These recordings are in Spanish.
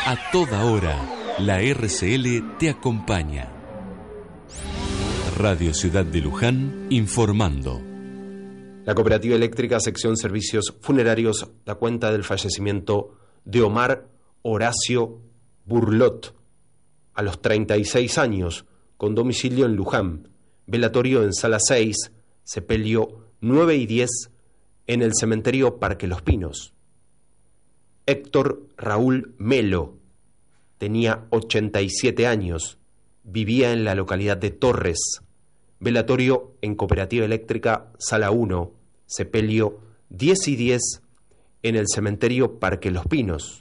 A toda hora, la RCL te acompaña. Radio Ciudad de Luján, informando. La Cooperativa Eléctrica, sección Servicios Funerarios, da cuenta del fallecimiento de Omar Horacio Burlot, a los 36 años, con domicilio en Luján, velatorio en Sala 6, sepelio 9 y 10, en el cementerio Parque Los Pinos. Héctor Raúl Melo, tenía 87 años, vivía en la localidad de Torres, velatorio en Cooperativa Eléctrica, Sala 1, sepelio 10 y 10, en el cementerio Parque Los Pinos.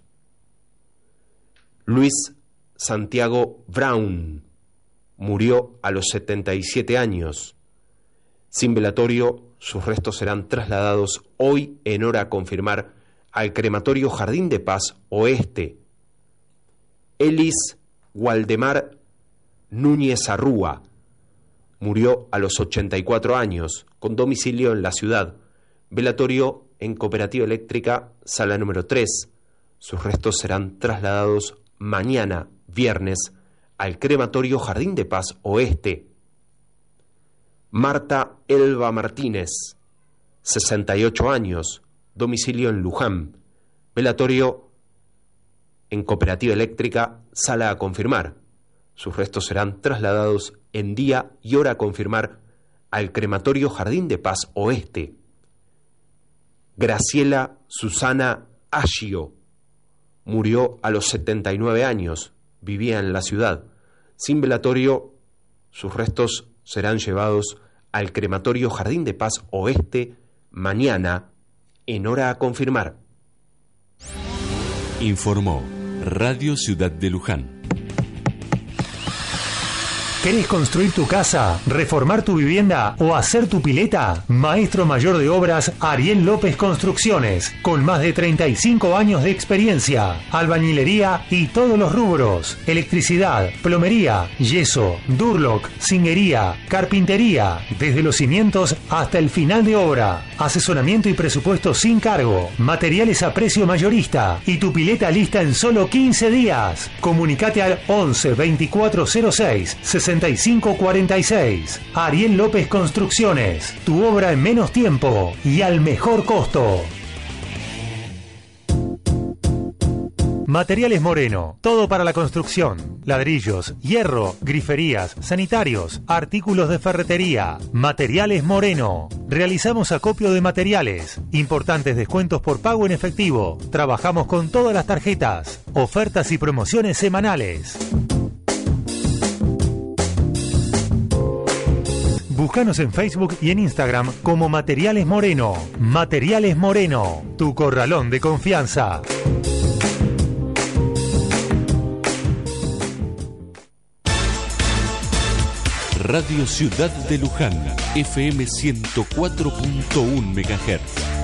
Luis Santiago Brown murió a los 77 años. Sin velatorio, sus restos serán trasladados hoy en hora a confirmar al crematorio Jardín de Paz Oeste. Elis Waldemar Núñez Arrúa murió a los 84 años, con domicilio en la ciudad, velatorio en Cooperativa Eléctrica, Sala número 3. Sus restos serán trasladados mañana, viernes, al crematorio Jardín de Paz Oeste. Marta Elba Martínez, 68 años, domicilio en Luján, velatorio en Cooperativa Eléctrica, sala a confirmar. Sus restos serán trasladados en día y hora a confirmar al crematorio Jardín de Paz Oeste. Graciela Susana Aggio murió a los 79 años, vivía en la ciudad. Sin velatorio, sus restos serán llevados al crematorio Jardín de Paz Oeste mañana, en hora a confirmar. Informó Radio Ciudad de Luján. ¿Querés construir tu casa, reformar tu vivienda o hacer tu pileta? Maestro mayor de obras Ariel López Construcciones, con más de 35 años de experiencia, albañilería y todos los rubros, electricidad, plomería, yeso, durlock, zinguería, carpintería, desde los cimientos hasta el final de obra, asesoramiento y presupuesto sin cargo, materiales a precio mayorista y tu pileta lista en solo 15 días. Comunicate al 11 2406 6546. Ariel López Construcciones, tu obra en menos tiempo y al mejor costo. Materiales Moreno, todo para la construcción, ladrillos, hierro, griferías, sanitarios, artículos de ferretería. Materiales Moreno, realizamos acopio de materiales, importantes descuentos por pago en efectivo, trabajamos con todas las tarjetas, ofertas y promociones semanales. Búscanos en Facebook y en Instagram como Materiales Moreno. Materiales Moreno, tu corralón de confianza. Radio Ciudad de Luján, FM 104.1 MHz.